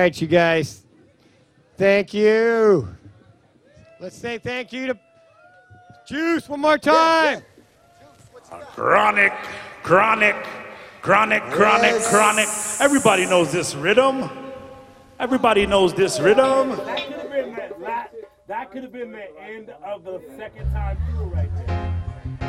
right, you guys. Thank you. Let's say thank you to Juice one more time. Chronic. Everybody knows this rhythm. Everybody knows this rhythm. That could have been the end of the second time through right there.